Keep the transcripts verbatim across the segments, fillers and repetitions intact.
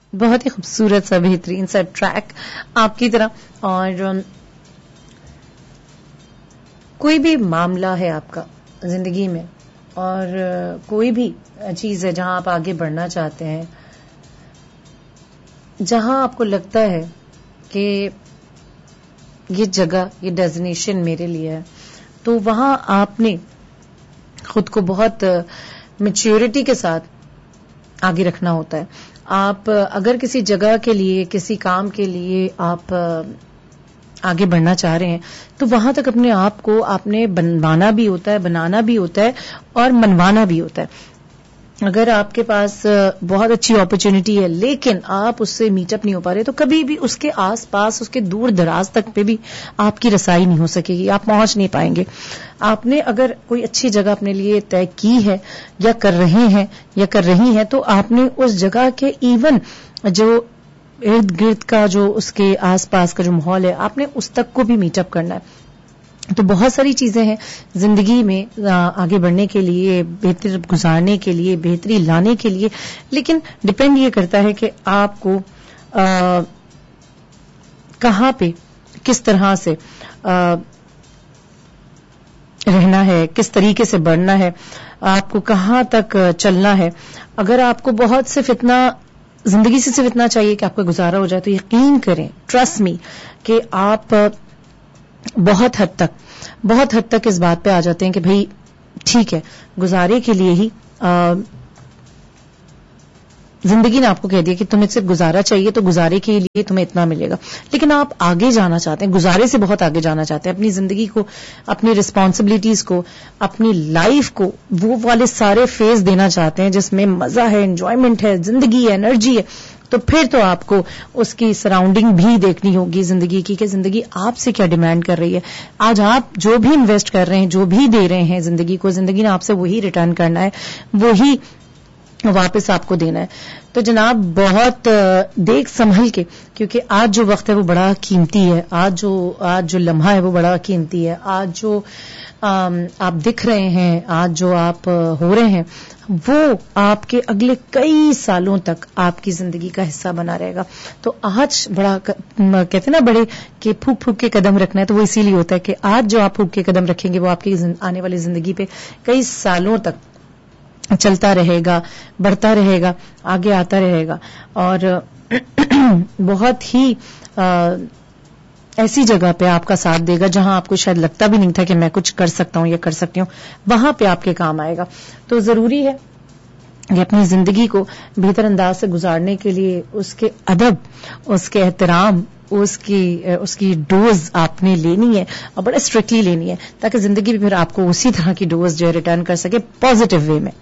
بہت ہی خوبصورت سا بہترین سا ٹریک آپ کی طرح. اور کوئی بھی معاملہ ہے آپ کا زندگی میں اور کوئی بھی چیز ہے جہاں آپ آگے بڑھنا چاہتے ہیں, جہاں آپ کو لگتا ہے کہ یہ جگہ یہ ڈیزنیشن میرے لیے ہے, تو وہاں آپ نے خود کو بہت میچیورٹی کے ساتھ آگے رکھنا ہوتا ہے. آپ اگر کسی جگہ کے لیے کسی کام کے لیے آپ آگے بڑھنا چاہ رہے ہیں تو وہاں تک اپنے آپ کو آپ نے بنوانا بھی ہوتا ہے, بنانا بھی ہوتا ہے اور منوانا بھی ہوتا ہے. اگر آپ کے پاس بہت اچھی اپرچونٹی ہے لیکن آپ اس سے میٹ اپ نہیں ہو پا رہے تو کبھی بھی اس کے آس پاس اس کے دور دراز تک پہ بھی آپ کی رسائی نہیں ہو سکے گی, آپ پہنچ نہیں پائیں گے. آپ نے اگر کوئی اچھی جگہ اپنے لیے طے کی ہے یا کر رہے ہیں یا کر رہی ہیں تو آپ نے اس جگہ کے ایون جو ارد گرد کا جو اس کے آس پاس کا جو ماحول ہے آپ نے اس تک کو بھی میٹ اپ کرنا ہے. تو بہت ساری چیزیں ہیں زندگی میں آگے بڑھنے کے لیے, بہتر گزارنے کے لیے, بہتری لانے کے لیے, لیکن ڈپینڈ یہ کرتا ہے کہ آپ کو آ, کہاں پہ کس طرح سے آ, رہنا ہے, کس طریقے سے بڑھنا ہے, آپ کو کہاں تک چلنا ہے. اگر آپ کو بہت صرف اتنا زندگی سے صرف اتنا چاہیے کہ آپ کا گزارا ہو جائے تو یقین کریں, ٹرسٹ می, کہ آپ بہت حد تک بہت حد تک اس بات پہ آ جاتے ہیں کہ بھئی ٹھیک ہے, گزارے کے لیے ہی آ, زندگی نے آپ کو کہہ دیا کہ تمہیں صرف گزارا چاہیے تو گزارے کے لیے تمہیں اتنا ملے گا. لیکن آپ آگے جانا چاہتے ہیں, گزارے سے بہت آگے جانا چاہتے ہیں, اپنی زندگی کو, اپنی رسپانسبلٹیز کو, اپنی لائف کو وہ والے سارے فیز دینا چاہتے ہیں جس میں مزہ ہے, انجوائمنٹ ہے, زندگی ہے, انرجی ہے, تو پھر تو آپ کو اس کی سراؤنڈنگ بھی دیکھنی ہوگی زندگی کی کہ زندگی آپ سے کیا ڈیمانڈ کر رہی ہے. آج آپ جو بھی انویسٹ کر رہے ہیں, جو بھی دے رہے ہیں زندگی کو, زندگی نے آپ سے وہی ریٹرن کرنا ہے, وہی واپس آپ کو دینا ہے. تو جناب بہت دیکھ سنبھل کے, کیونکہ آج جو وقت ہے وہ بڑا قیمتی ہے, آج جو آج جو لمحہ ہے وہ بڑا قیمتی ہے, آج جو آپ دکھ رہے ہیں, آج جو آپ ہو رہے ہیں وہ آپ کے اگلے کئی سالوں تک آپ کی زندگی کا حصہ بنا رہے گا. تو آج بڑا کہتے ہیں نا بڑے کہ پھونک پھونک کے قدم رکھنا ہے, تو وہ اسی لیے ہوتا ہے کہ آج جو آپ پھونک کے قدم رکھیں گے وہ آپ کی آنے والی زندگی پہ کئی سالوں تک چلتا رہے گا, بڑھتا رہے گا, آگے آتا رہے گا. اور بہت ہی ایسی جگہ پہ آپ کا ساتھ دے گا جہاں آپ کو شاید لگتا بھی نہیں تھا کہ میں کچھ کر سکتا ہوں یا کر سکتی ہوں, وہاں پہ آپ کے کام آئے گا. تو ضروری ہے کہ اپنی زندگی کو بہتر انداز سے گزارنے کے لیے اس کے ادب, اس کے احترام, اس کی اس کی ڈوز آپ نے لینی ہے اور بڑا اسٹرکٹلی لینی ہے تاکہ زندگی بھی پھر آپ کو اسی طرح کی ڈوز جو ہے ریٹرن کر سکے پازیٹو وے میں.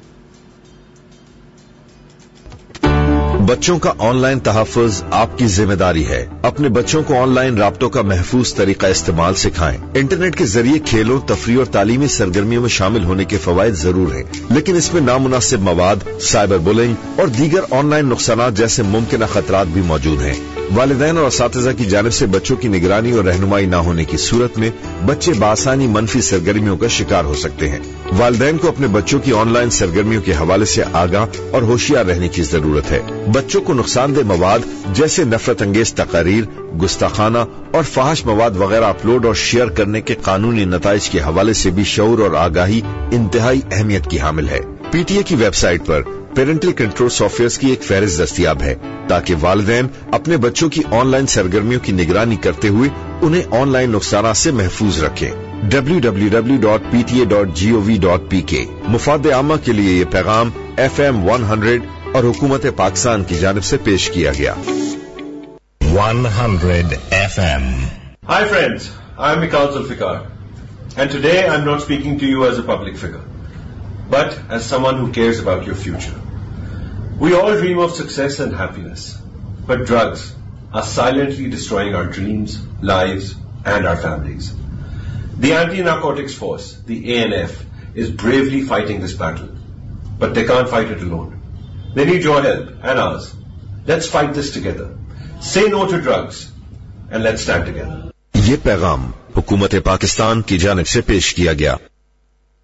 بچوں کا آن لائن تحفظ آپ کی ذمہ داری ہے. اپنے بچوں کو آن لائن رابطوں کا محفوظ طریقہ استعمال سکھائیں. انٹرنیٹ کے ذریعے کھیلوں, تفریح اور تعلیمی سرگرمیوں میں شامل ہونے کے فوائد ضرور ہیں, لیکن اس میں نامناسب مواد, سائبر بولنگ اور دیگر آن لائن نقصانات جیسے ممکنہ خطرات بھی موجود ہیں. والدین اور اساتذہ کی جانب سے بچوں کی نگرانی اور رہنمائی نہ ہونے کی صورت میں بچے بآسانی منفی سرگرمیوں کا شکار ہو سکتے ہیں. والدین کو اپنے بچوں کی آن لائن سرگرمیوں کے حوالے سے آگاہ اور ہوشیار رہنے کی ضرورت ہے. بچوں کو نقصان دہ مواد جیسے نفرت انگیز تقاریر, گستاخانہ اور فحش مواد وغیرہ اپلوڈ اور شیئر کرنے کے قانونی نتائج کے حوالے سے بھی شعور اور آگاہی انتہائی اہمیت کی حامل ہے. پی ٹی اے کی web site per parental control soft where کی ایک فہرست دستیاب ہے تاکہ والدین اپنے بچوں کی آن لائن سرگرمیوں کی نگرانی کرتے ہوئے انہیں آن لائن نقصانات سے محفوظ رکھیں. W W W dot P T A dot G O we dot P کے. مفاد عامہ کے لیے یہ پیغام ایف ایم ون ہنڈریڈ اور حکومت پاکستان کی جانب سے پیش کیا گیا. one hundred F M. Hi friends, I am Mikhail Zulfikar and today I am not speaking to you as a public figure but as someone who cares about your future. We all dream of success and happiness, but drugs are silently destroying our dreams, lives and our families. The Anti-Narcotics Force, the A N F, is bravely fighting this battle, but they can't fight it alone. They need your help and ours. Let's fight this together. Say no to drugs and let's stand together. یہ پیغام حکومت پاکستان کی جانب سے پیش کیا گیا.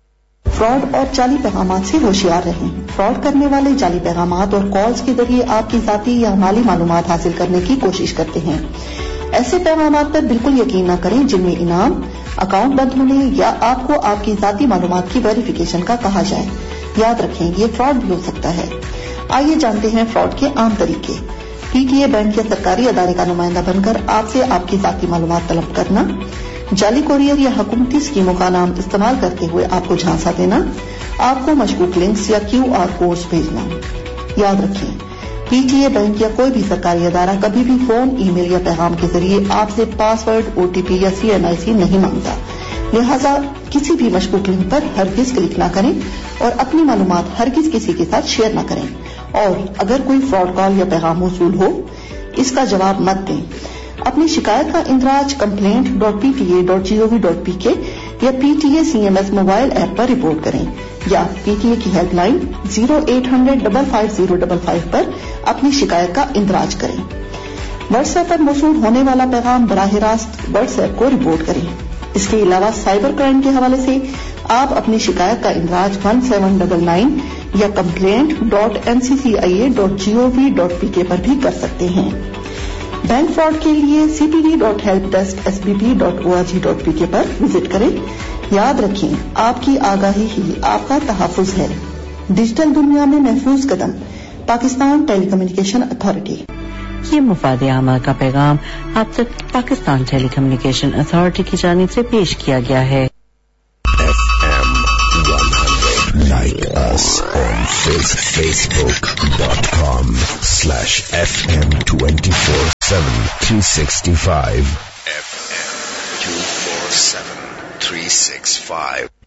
Fraud اور جعلی پیغامات سے ہوشیار رہیں. فراڈ کرنے والے جعلی پیغامات اور کالز کے ذریعے آپ کی ذاتی یا مالی معلومات حاصل کرنے کی کوشش کرتے ہیں. ایسے پیغامات پر بالکل یقین نہ کریں جن میں انعام، اکاؤنٹ بند ہونے یا آپ کو آپ کی ذاتی معلومات کی ویریفیکیشن کا کہا جائے. یاد رکھیں یہ فراڈ بھی ہو سکتا ہے. آئیے جانتے ہیں فراڈ کے عام طریقے. پی ٹی اے بینک یا سرکاری ادارے کا نمائندہ بن کر آپ سے آپ کی ذاتی معلومات طلب کرنا، جعلی کوریئر یا حکومتی اسکیموں کا نام استعمال کرتے ہوئے آپ کو جھانسا دینا، آپ کو مشکوک لنکس یا کیو آر کوڈز بھیجنا. یاد رکھیں پی ٹی اے بینک یا کوئی بھی سرکاری ادارہ کبھی بھی فون، ای میل یا پیغام کے ذریعے آپ سے پاس ورڈ، او ٹی پی یا سی این آئی سی نہیں مانگتا. لہٰذا کسی بھی مشکوک لنک پر ہرگز کلک نہ کریں اور اپنی معلومات ہرگز کسی کے ساتھ شیئر نہ کریں. اور اگر کوئی فراڈ کال یا پیغام موصول ہو اس کا جواب مت دیں. اپنی شکایت کا اندراج complaint dot P T A dot G O we dot P کے یا P T A C M S mobile app per report کریں یا پی ٹی اے کی help line zero eight hundred double five zero double five پر اپنی شکایت کا اندراج کریں. واٹس ایپ پر موصول ہونے والا پیغام براہ راست واٹس ایپ کو رپورٹ کریں. اس کے علاوہ سائبر کرائم کے حوالے سے آپ اپنی شکایت کا اندراج ون سیون ڈبل نائن یا کمپلینٹ ڈاٹ این سی سی آئی اے ڈاٹ جی او وی ڈاٹ پی کے پر بھی کر سکتے ہیں. بینک فراڈ کے لیے سی P D dot help desk S B P dot O R G dot P کے پر وزٹ کریں. یاد رکھیں آپ کی آگاہی ہی آپ کا تحفظ ہے. ڈیجیٹل دنیا میں محفوظ قدم، پاکستان ٹیلی کمیونیکیشن اتھارٹی. یہ مفاد عامہ کا پیغام آپ تک پاکستان ٹیلی کمیونیکیشن اتھارٹی کی جانب سے پیش کیا گیا ہے. Like us on Facebook dot com slash F M twenty-four seven three sixty-five. F M two four seven three six five.